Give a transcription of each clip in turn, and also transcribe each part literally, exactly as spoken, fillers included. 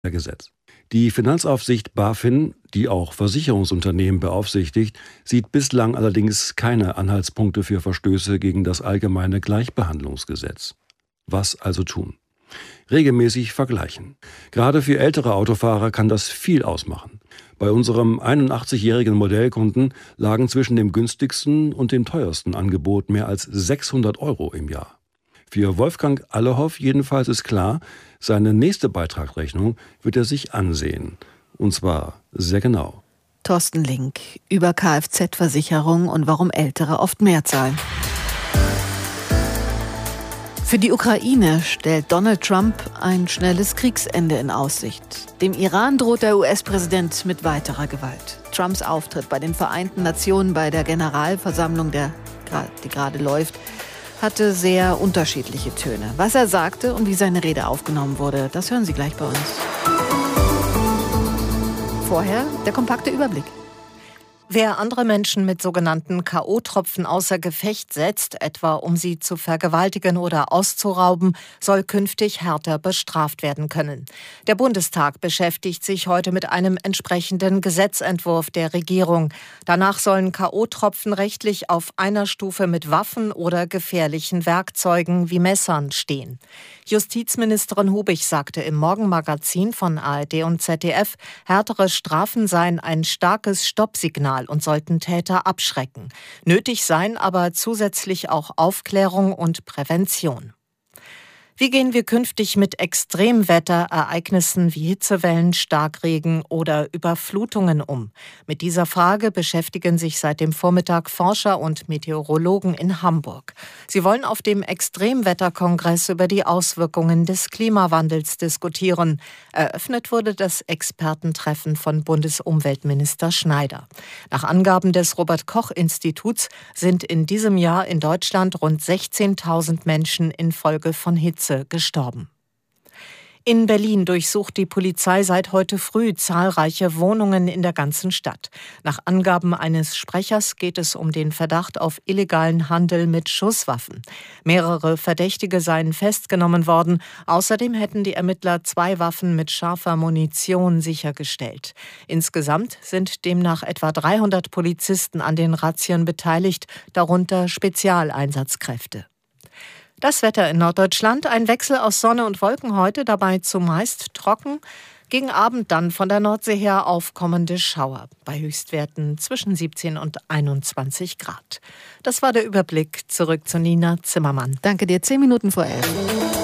Gesetz. Die Finanzaufsicht BaFin, die auch Versicherungsunternehmen beaufsichtigt, sieht bislang allerdings keine Anhaltspunkte für Verstöße gegen das allgemeine Gleichbehandlungsgesetz. Was also tun? Regelmäßig vergleichen. Gerade für ältere Autofahrer kann das viel ausmachen. Bei unserem einundachtzigjährigen Modellkunden lagen zwischen dem günstigsten und dem teuersten Angebot mehr als sechshundert Euro im Jahr. Für Wolfgang Allehoff jedenfalls ist klar, seine nächste Beitragsrechnung wird er sich ansehen. Und zwar sehr genau. Thorsten Link über Kfz-Versicherung und warum Ältere oft mehr zahlen. Für die Ukraine stellt Donald Trump ein schnelles Kriegsende in Aussicht. Dem Iran droht der U S-Präsident mit weiterer Gewalt. Trumps Auftritt bei den Vereinten Nationen bei der Generalversammlung, der, die gerade läuft, hatte sehr unterschiedliche Töne. Was er sagte und wie seine Rede aufgenommen wurde, das hören Sie gleich bei uns. Vorher der kompakte Überblick. Wer andere Menschen mit sogenannten K O-Tropfen außer Gefecht setzt, etwa um sie zu vergewaltigen oder auszurauben, soll künftig härter bestraft werden können. Der Bundestag beschäftigt sich heute mit einem entsprechenden Gesetzentwurf der Regierung. Danach sollen K O-Tropfen rechtlich auf einer Stufe mit Waffen oder gefährlichen Werkzeugen wie Messern stehen. Justizministerin Hubig sagte im Morgenmagazin von A R D und Z D F, härtere Strafen seien ein starkes Stoppsignal und sollten Täter abschrecken. Nötig seien aber zusätzlich auch Aufklärung und Prävention. Wie gehen wir künftig mit Extremwetterereignissen wie Hitzewellen, Starkregen oder Überflutungen um? Mit dieser Frage beschäftigen sich seit dem Vormittag Forscher und Meteorologen in Hamburg. Sie wollen auf dem Extremwetterkongress über die Auswirkungen des Klimawandels diskutieren. Eröffnet wurde das Expertentreffen von Bundesumweltminister Schneider. Nach Angaben des Robert-Koch-Instituts sind in diesem Jahr in Deutschland rund sechzehntausend Menschen infolge von Hitze gestorben. In Berlin durchsucht die Polizei seit heute früh zahlreiche Wohnungen in der ganzen Stadt. Nach Angaben eines Sprechers geht es um den Verdacht auf illegalen Handel mit Schusswaffen. Mehrere Verdächtige seien festgenommen worden. Außerdem hätten die Ermittler zwei Waffen mit scharfer Munition sichergestellt. Insgesamt sind demnach etwa dreihundert Polizisten an den Razzien beteiligt, darunter Spezialeinsatzkräfte. Das Wetter in Norddeutschland, ein Wechsel aus Sonne und Wolken heute, dabei zumeist trocken. Gegen Abend dann von der Nordsee her aufkommende Schauer, bei Höchstwerten zwischen siebzehn und einundzwanzig Grad. Das war der Überblick. Zurück zu Nina Zimmermann. Danke dir, zehn Minuten vor elf.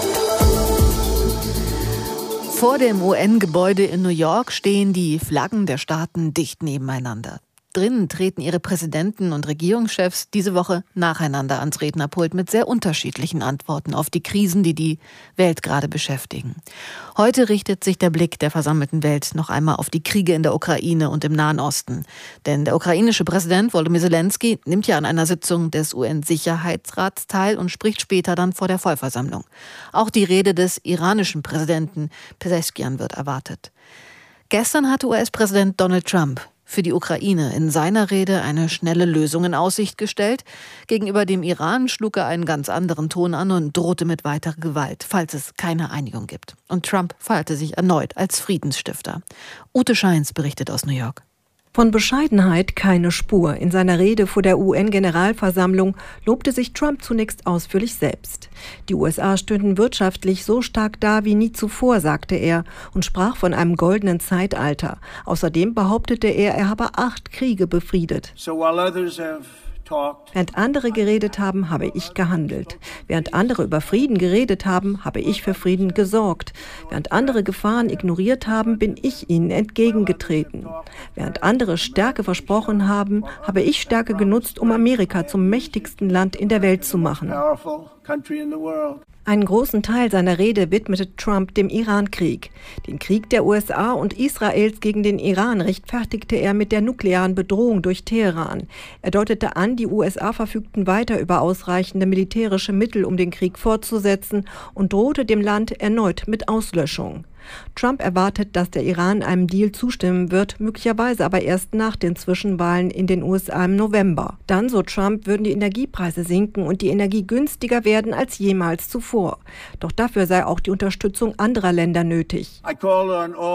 Vor dem U N-Gebäude in New York stehen die Flaggen der Staaten dicht nebeneinander. Drinnen treten ihre Präsidenten und Regierungschefs diese Woche nacheinander ans Rednerpult mit sehr unterschiedlichen Antworten auf die Krisen, die die Welt gerade beschäftigen. Heute richtet sich der Blick der versammelten Welt noch einmal auf die Kriege in der Ukraine und im Nahen Osten. Denn der ukrainische Präsident Volodymyr Zelensky nimmt ja an einer Sitzung des U N-Sicherheitsrats teil und spricht später dann vor der Vollversammlung. Auch die Rede des iranischen Präsidenten Pezeshkian wird erwartet. Gestern hatte U S-Präsident Donald Trump für die Ukraine in seiner Rede eine schnelle Lösung in Aussicht gestellt. Gegenüber dem Iran schlug er einen ganz anderen Ton an und drohte mit weiterer Gewalt, falls es keine Einigung gibt. Und Trump feierte sich erneut als Friedensstifter. Ute Scheins berichtet aus New York. Von Bescheidenheit keine Spur. In seiner Rede vor der U N-Generalversammlung lobte sich Trump zunächst ausführlich selbst. Die U S A stünden wirtschaftlich so stark da wie nie zuvor, sagte er und sprach von einem goldenen Zeitalter. Außerdem behauptete er, er habe acht Kriege befriedet. So while others have Während andere geredet haben, habe ich gehandelt. Während andere über Frieden geredet haben, habe ich für Frieden gesorgt. Während andere Gefahren ignoriert haben, bin ich ihnen entgegengetreten. Während andere Stärke versprochen haben, habe ich Stärke genutzt, um Amerika zum mächtigsten Land in der Welt zu machen. Einen großen Teil seiner Rede widmete Trump dem Iran-Krieg. Den Krieg der U S A und Israels gegen den Iran rechtfertigte er mit der nuklearen Bedrohung durch Teheran. Er deutete an, die U S A verfügten weiter über ausreichende militärische Mittel, um den Krieg fortzusetzen, und drohte dem Land erneut mit Auslöschung. Trump erwartet, dass der Iran einem Deal zustimmen wird, möglicherweise aber erst nach den Zwischenwahlen in den U S A im November. Dann, so Trump, würden die Energiepreise sinken und die Energie günstiger werden als jemals zuvor. Doch dafür sei auch die Unterstützung anderer Länder nötig.